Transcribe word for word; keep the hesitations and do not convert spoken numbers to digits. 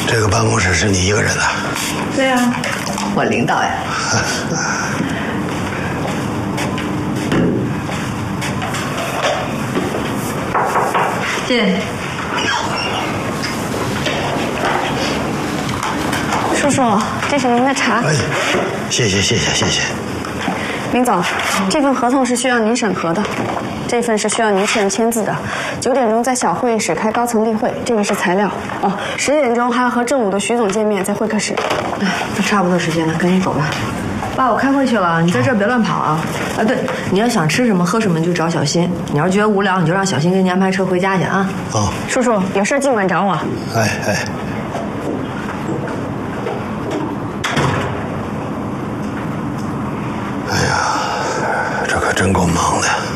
这个办公室是你一个人的？ 对呀、啊，我领导呀。进。 叔叔，这是您的茶。 哎，谢谢谢谢谢谢。 林总，这份合同是需要您审核的，这份是需要您私人签字的。九点钟在小会议室开高层例会，这个是材料。哦，十点钟还要和正午的徐总见面，在会客室。 哎，都差不多时间了，赶紧走吧。爸，我开会去了，你在这儿别乱跑啊！啊，对，你要想吃什么喝什么就找小新，你要是觉得无聊，你就让小新给你安排车回家去啊。 哦， 叔叔有事尽管找我。 哎哎。哎呀，这可真够忙的。